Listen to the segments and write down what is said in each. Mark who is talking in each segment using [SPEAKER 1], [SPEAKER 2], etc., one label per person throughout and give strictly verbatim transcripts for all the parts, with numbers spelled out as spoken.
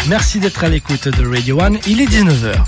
[SPEAKER 1] Merci d'être à l'écoute de Radio One. Il est dix-neuf heures.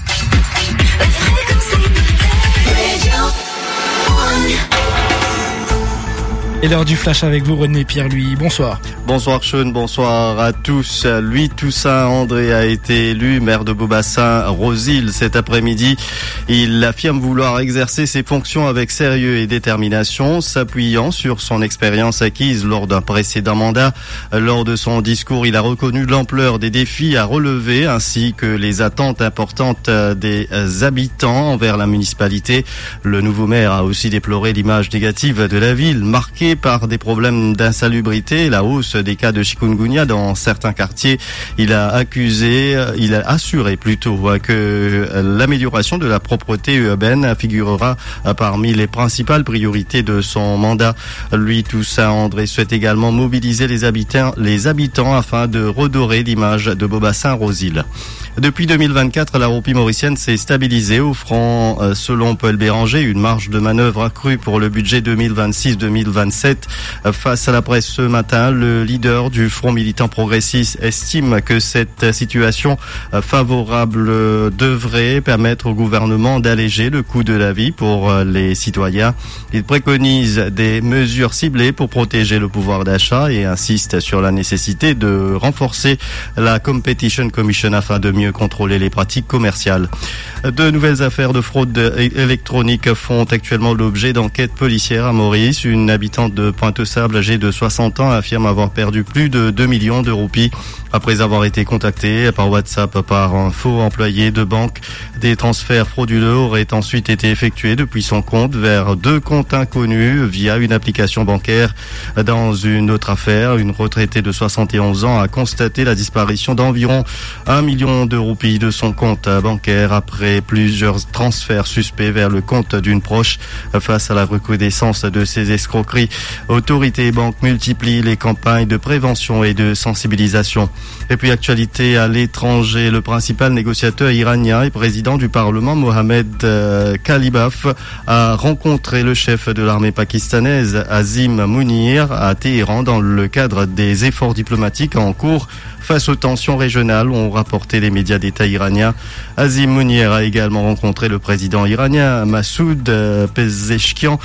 [SPEAKER 1] Et l'heure du flash avec vous, René Pierre-Louis. Bonsoir.
[SPEAKER 2] Bonsoir Sean, bonsoir à tous. Louis Toussaint André a été élu maire de Beaubassin-Rosil cet après-midi. Il affirme vouloir exercer ses fonctions avec sérieux et détermination, s'appuyant sur son expérience acquise lors d'un précédent mandat. Lors de son discours, il a reconnu l'ampleur des défis à relever ainsi que les attentes importantes des habitants envers la municipalité. Le nouveau maire a aussi déploré l'image négative de la ville, marquée par des problèmes d'insalubrité et la hausse des cas de chikungunya dans certains quartiers. Il a accusé, il a assuré plutôt que l'amélioration de la propreté urbaine figurera parmi les principales priorités de son mandat. Lui, Toussaint André souhaite également mobiliser les habitants, les habitants afin de redorer l'image de Beaubassin-Rosil. Depuis deux mille vingt-quatre, la roupie mauricienne s'est stabilisée, offrant, selon Paul Béranger, une marge de manœuvre accrue pour le budget deux mille vingt-six deux mille vingt-sept. Face à la presse ce matin, le leader du Front militant progressiste estime que cette situation favorable devrait permettre au gouvernement d'alléger le coût de la vie pour les citoyens. Il préconise des mesures ciblées pour protéger le pouvoir d'achat et insiste sur la nécessité de renforcer la Competition Commission afin de mieux contrôler les pratiques commerciales. De nouvelles affaires de fraude électronique font actuellement l'objet d'enquêtes policières à Maurice. Une habitante de Pointe-Sable âgée de soixante ans affirme avoir perdu plus de deux millions de roupies après avoir été contactée par WhatsApp par un faux employé de banque. Des transferts frauduleux auraient ensuite été effectués depuis son compte vers deux comptes inconnus via une application bancaire. Dans une autre affaire, une retraitée de soixante et onze ans a constaté la disparition d'environ un million de roupies de son compte bancaire après plusieurs transferts suspects vers le compte d'une proche. Face à la recrudescence de ces escroqueries, autorités et banques multiplient les campagnes de prévention et de sensibilisation. Et puis actualité à l'étranger, le principal négociateur iranien et président du Parlement, Mohamed Khalibaf, a rencontré le chef de l'armée pakistanaise, Azim Munir, à Téhéran dans le cadre des efforts diplomatiques en cours face aux tensions régionales, ont rapporté les médias d'État iraniens. Azim Munir a également rencontré le président iranien Massoud Pezeshkian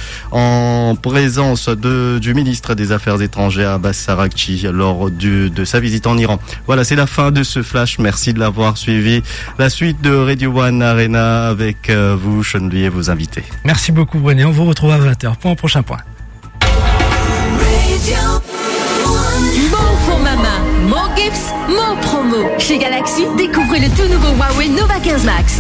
[SPEAKER 2] en présence de, du ministre des Affaires étrangères Abbas Araghchi lors du, de sa visite en Iran. Voilà, c'est la fin de ce flash. Merci de l'avoir suivi. La suite de Radio One Arena avec euh, vous, Sean Louis, et vos invités.
[SPEAKER 1] Merci beaucoup, René. On vous retrouve à vingt heures pour un prochain point.
[SPEAKER 3] More for Mama, more gifts, more promo. Chez Galaxy, découvrez le tout nouveau Huawei Nova quinze Max.